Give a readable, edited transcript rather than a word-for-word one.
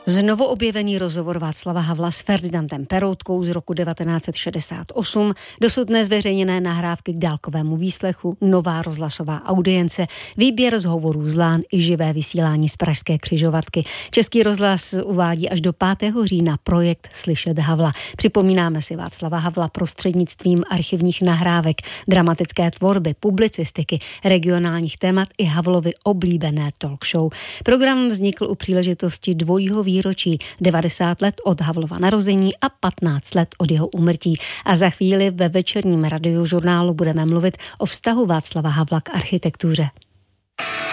Znovu objevený rozhovor Václava Havla s Ferdinandem Peroutkou z roku 1968, dosud nezveřejněné nahrávky k dálkovému výslechu, nová rozhlasová audience, výběr z hovorů z Lán i živé vysílání z pražské křižovatky. Český rozhlas uvádí až do 5. října projekt Slyšet Havla. Připomínáme si Václava Havla prostřednictvím archivních nahrávek, dramatické tvorby, publicistiky, regionálních témat i Havlovy oblíbené talk show. Program vznikl u příležitosti dvojího výročí 90 let od Havlova narození a 15 let od jeho úmrtí. A za chvíli ve večerním radiožurnálu budeme mluvit o vztahu Václava Havla k architektuře.